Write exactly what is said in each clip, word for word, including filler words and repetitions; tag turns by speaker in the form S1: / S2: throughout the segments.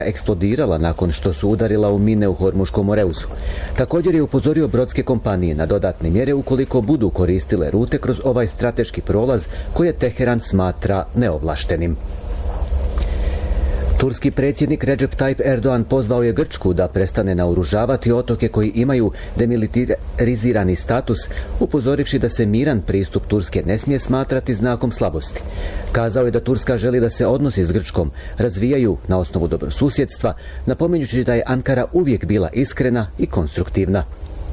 S1: eksplodirala nakon što su udarila u mine u Hormuškom Moreuzu. Također je upozorio brodske kompanije na dodatne mjere ukoliko budu koristile rute kroz ovaj strateški prolaz koje Teheran smatra neovlaštenim. Turski predsjednik Recep Tayyip Erdogan pozvao je Grčku da prestane naoružavati otoke koji imaju demilitarizirani status, upozorivši da se miran pristup Turske ne smije smatrati znakom slabosti. Kazao je da Turska želi da se odnosi s Grčkom razvijaju na osnovu dobrosusjedstva, napominjući da je Ankara uvijek bila iskrena i konstruktivna.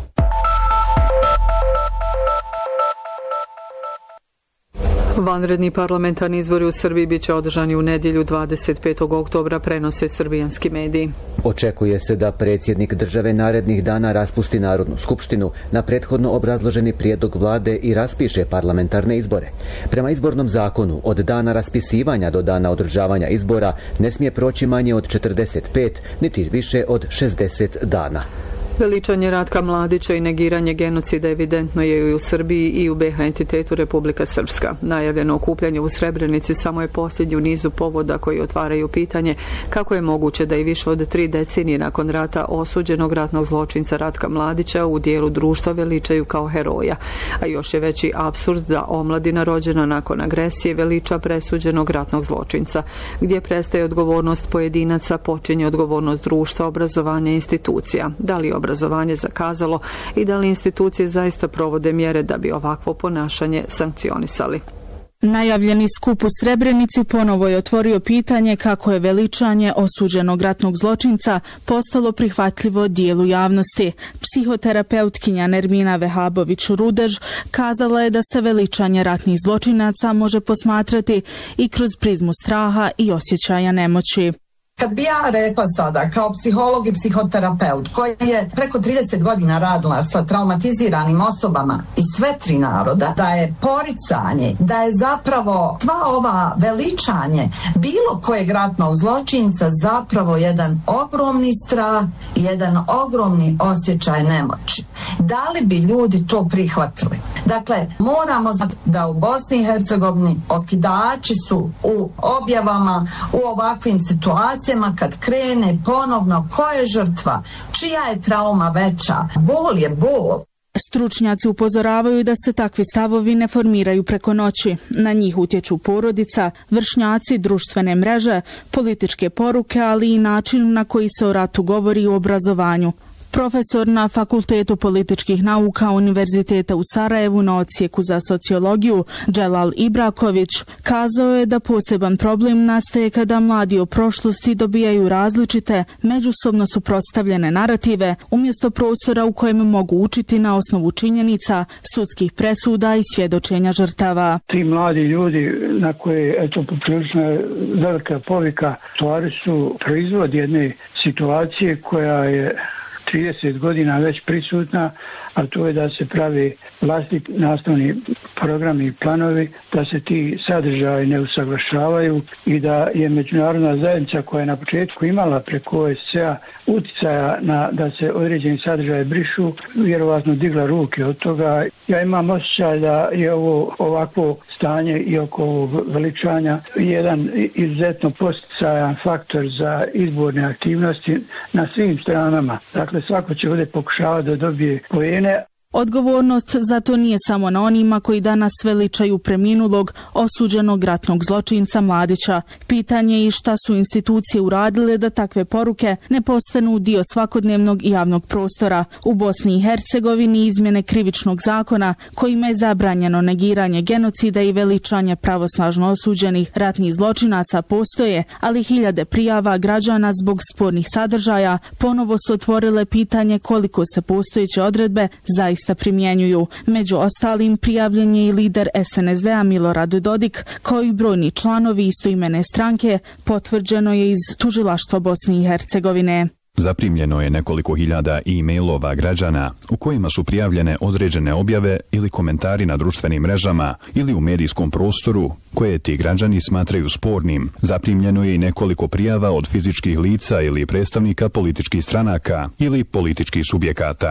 S2: Vanredni parlamentarni izbori u Srbiji bit će održani u nedjelju dvadeset petog oktobra, prenose srbijanski mediji.
S1: Očekuje se da predsjednik države narednih dana raspusti Narodnu skupštinu na prethodno obrazloženi prijedlog vlade i raspiše parlamentarne izbore. Prema izbornom zakonu, od dana raspisivanja do dana održavanja izbora ne smije proći manje od četrdeset pet, niti više od šezdeset dana.
S2: Veličanje Ratka Mladića i negiranje genocida evidentno je i u Srbiji i u be ha entitetu Republika Srpska. Najavljeno okupljanje u Srebrenici samo je posljednji u nizu povoda koji otvaraju pitanje kako je moguće da i više od tri decenije nakon rata osuđenog ratnog zločinca Ratka Mladića u dijelu društva veličaju kao heroja. A još je veći apsurd da omladina rođena nakon agresije veliča presuđenog ratnog zločinca. Gdje prestaje odgovornost pojedinaca, počinje odgovornost društva, obrazovanja i institucija. Da li obrazovanje zakazalo i da li institucije zaista provode mjere da bi ovakvo ponašanje sankcionisali?
S3: Najavljeni skup u Srebrenici ponovo je otvorio pitanje kako je veličanje osuđenog ratnog zločinca postalo prihvatljivo dijelu javnosti. Psihoterapeutkinja Nermina Vehabović-Rudež kazala je da se veličanje ratnih zločinaca može posmatrati i kroz prizmu straha i osjećaja nemoći.
S4: Kad bi ja rekla sada, kao psiholog i psihoterapeut, koji je preko trideset godina radila sa traumatiziranim osobama iz sve tri naroda, da je poricanje, da je zapravo sva ova veličanje bilo kojeg ratnog zločinca zapravo jedan ogromni strah i jedan ogromni osjećaj nemoći. Da li bi ljudi to prihvatili? Dakle, moramo znati da u Bosni i Hercegovini okidači su u objavama, u ovakvim situacijama, kad krene ponovno ko je žrtva, čija je trauma veća, bol je bol.
S3: Stručnjaci upozoravaju da se takvi stavovi ne formiraju preko noći. Na njih utječu porodica, vršnjaci, društvene mreže, političke poruke, ali i način na koji se o ratu govori u obrazovanju. Profesor na Fakultetu političkih nauka Univerziteta u Sarajevu na odsjeku za sociologiju Dželal Ibraković kazao je da poseban problem nastaje kada mladi o prošlosti dobijaju različite, međusobno suprotstavljene narative umjesto prostora u kojem mogu učiti na osnovu činjenica, sudskih presuda i svjedočenja žrtava.
S5: Ti mladi ljudi na koje eto poprilično velika povika stvari su proizvod jedne situacije koja je trideset godina već prisutna, a to je da se pravi vlastiti nastavni programi i planovi, da se ti sadržaji ne usaglašavaju i da je međunarodna zajednica koja je na početku imala preko o es ce a uticaja na da se određeni sadržaji brišu, vjerovatno digla ruke od toga. Ja imam osjećaj da je ovo ovakvo stanje i oko ovog veličanja jedan izuzetno posticajan faktor za izborne aktivnosti na svim stranama. Dakle, svako će ovdje pokušavati da dobije poene.
S3: Odgovornost za to nije samo na onima koji danas veličaju preminulog, osuđenog ratnog zločinca Mladića. Pitanje je i šta su institucije uradile da takve poruke ne postanu dio svakodnevnog i javnog prostora. U Bosni i Hercegovini izmjene krivičnog zakona kojima je zabranjeno negiranje genocida i veličanje pravosnažno osuđenih ratnih zločinaca postoje, ali hiljade prijava građana zbog spornih sadržaja ponovo su otvorile pitanje koliko se postojeće odredbe zaista primjenjuju. Među ostalim prijavljen je i lider es en es de a Milorad Dodik, kao i brojni članovi istoimene stranke, potvrđeno je iz tužilaštva Bosne i Hercegovine.
S6: Zaprimljeno je nekoliko hiljada e-mailova građana u kojima su prijavljene određene objave ili komentari na društvenim mrežama ili u medijskom prostoru koje ti građani smatraju spornim. Zaprimljeno je i nekoliko prijava od fizičkih lica ili predstavnika političkih stranaka ili političkih subjekata.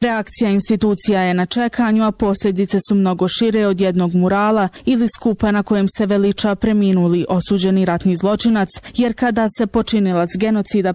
S3: Reakcija institucija je na čekanju, a posljedice su mnogo šire od jednog murala ili skupa na kojem se veliča preminuli osuđeni ratni zločinac, jer kada se počinilac genocida